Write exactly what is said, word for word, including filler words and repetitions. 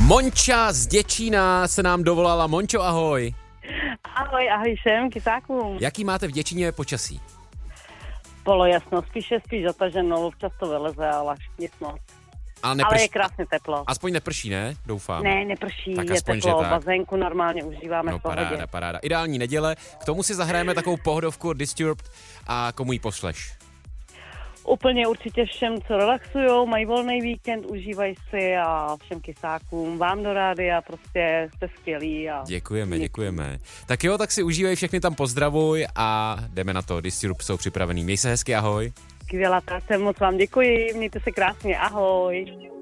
Monča z Děčína se nám dovolala. Mončo, ahoj. Ahoj, ahoj všem kysákům. Jaký máte v Děčíně počasí? Polojasno, spíše spíš zataženo, občas to vyleze, ale nic moc. Ale, neprš... ale je krásně teplo. Aspoň neprší, ne? Doufám. Ne, neprší, tak je aspoň, teplo, tak. bazénku normálně užíváme no, v pohodě. paráda, paráda. Ideální neděle, k tomu si zahrajeme takovou pohodovku Disturbed a komu ji pošleš? Úplně určitě všem, co relaxujou, mají volný víkend, užívají si a všem kysákům, vám do rádia, prostě jste skvělí. A děkujeme, děkujeme. Tak jo, tak si užívej, všechny tam pozdravuj a jdeme na to. Disturbed jsou připravený. Měj se hezky, ahoj. Skvělá práce, moc vám děkuji, mějte se krásně, ahoj.